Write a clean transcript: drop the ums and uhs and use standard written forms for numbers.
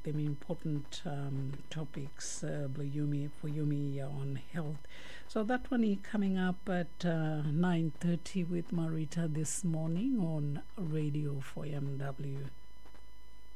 them important topics, Buyumi on health. So that one is coming up at 9:30 with Marita this morning on Radio for MW.